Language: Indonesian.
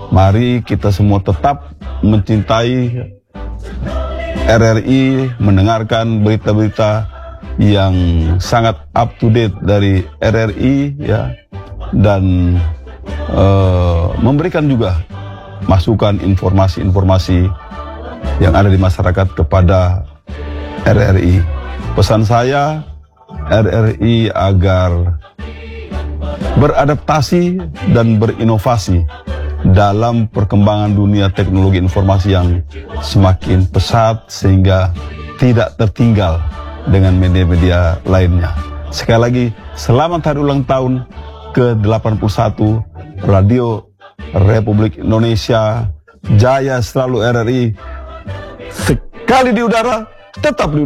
Mari kita semua tetap mencintai RRI, mendengarkan berita-berita yang sangat up to date dari RRI ya, dan memberikan juga masukan informasi-informasi yang ada di masyarakat kepada RRI. Pesan saya, RRI agar beradaptasi dan berinovasi dalam perkembangan dunia teknologi informasi yang semakin pesat sehingga tidak tertinggal dengan media-media lainnya. Sekali lagi, selamat hari ulang tahun ke-81 Radio Republik Indonesia. Jaya selalu RRI. Sekali di udara, tetap di udara.